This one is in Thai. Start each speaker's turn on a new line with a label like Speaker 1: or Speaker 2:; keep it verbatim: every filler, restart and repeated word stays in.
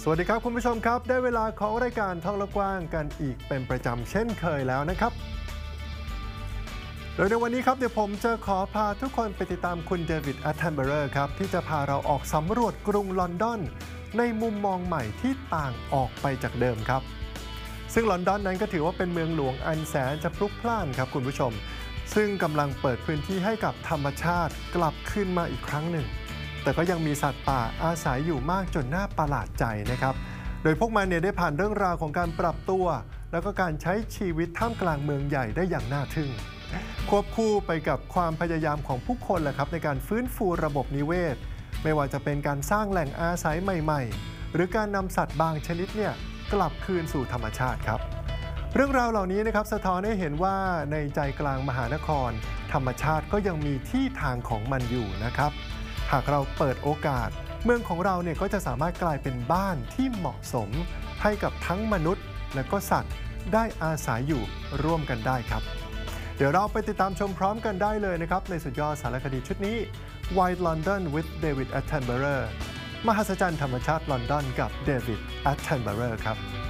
Speaker 1: สวัสดีครับคุณผู้ชมครับได้เวลาของรายการท่องโลกกว้างกันอีกเป็นประจำเช่นเคยแล้วนะครับโดยในวันนี้ครับเดี๋ยวผมจะขอพาทุกคนไปติดตามคุณเดวิด แอตเทนเบอร์ครับที่จะพาเราออกสำรวจกรุงลอนดอนในมุมมองใหม่ที่ต่างออกไปจากเดิมครับซึ่งลอนดอนนั้นก็ถือว่าเป็นเมืองหลวงอันแสนจะพลุกพล่านครับคุณผู้ชมซึ่งกำลังเปิดพื้นที่ให้กับธรรมชาติกลับคืนมาอีกครั้งหนึ่งแต่ก็ยังมีสัตว์ป่าอาศัยอยู่มากจนน่าประหลาดใจนะครับโดยพวกมันเนี่ยได้ผ่านเรื่องราวของการปรับตัวแล้วก็การใช้ชีวิตท่ามกลางเมืองใหญ่ได้อย่างน่าทึ่งควบคู่ไปกับความพยายามของผู้คนแหละครับในการฟื้นฟูระบบนิเวศไม่ว่าจะเป็นการสร้างแหล่งอาศัยใหม่ๆหรือการนำสัตว์บางชนิดเนี่ยกลับคืนสู่ธรรมชาติครับเรื่องราวเหล่านี้นะครับสะท้อนให้เห็นว่าในใจกลางมหานครธรรมชาติก็ยังมีที่ทางของมันอยู่นะครับหากเราเปิดโอกาสเมืองของเราเนี่ยก็จะสามารถกลายเป็นบ้านที่เหมาะสมให้กับทั้งมนุษย์และก็สัตว์ได้อาศัยอยู่ร่วมกันได้ครับเดี๋ยวเราไปติดตามชมพร้อมกันได้เลยนะครับในสุดยอดสารคดีชุดนี้ Wild London with David Attenborough มหัศจรรย์ธรรมชาติลอนดอนกับ David Attenborough ครับ